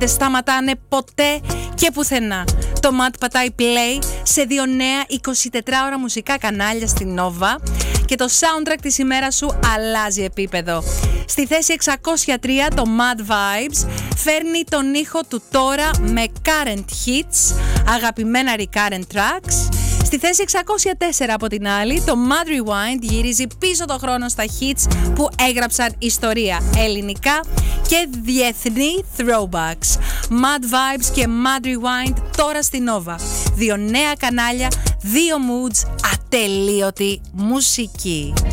δεν σταματάνε ποτέ και πουθενά. Το Mad πατάει play σε 2 νέα 24ωρα μουσικά κανάλια στην Nova και το soundtrack της ημέρας σου αλλάζει επίπεδο. Στη θέση 603 το Mad Vibes φέρνει τον ήχο του τώρα με current hits, αγαπημένα recurrent tracks. Στη θέση 604 από την άλλη, το Mad Rewind γυρίζει πίσω το χρόνο στα hits που έγραψαν ιστορία, ελληνικά και διεθνή throwbacks. Mad Vibes και Mad Rewind τώρα στη Nova. 2 νέα κανάλια, 2 moods, ατελείωτη μουσική.